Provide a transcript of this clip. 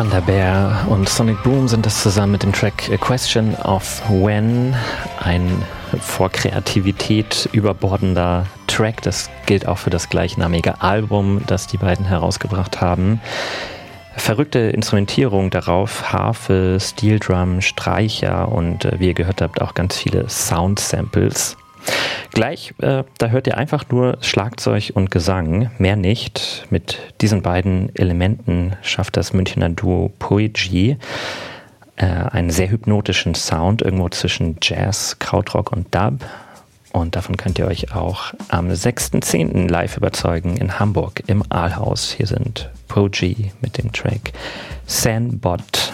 Panda Bear und Sonic Boom sind das zusammen mit dem Track A Question of When, ein vor Kreativität überbordender Track. Das gilt auch für das gleichnamige Album, das die beiden herausgebracht haben. Verrückte Instrumentierung darauf, Harfe, Steel Drum, Streicher und wie ihr gehört habt, auch ganz viele Sound-Samples. Gleich, da hört ihr einfach nur Schlagzeug und Gesang, mehr nicht. Mit diesen beiden Elementen schafft das Münchner Duo Poegy einen sehr hypnotischen Sound, irgendwo zwischen Jazz, Krautrock und Dub. Und davon könnt ihr euch auch am 6.10. live überzeugen in Hamburg im Aalhaus. Hier sind Poegy mit dem Track Sandbot.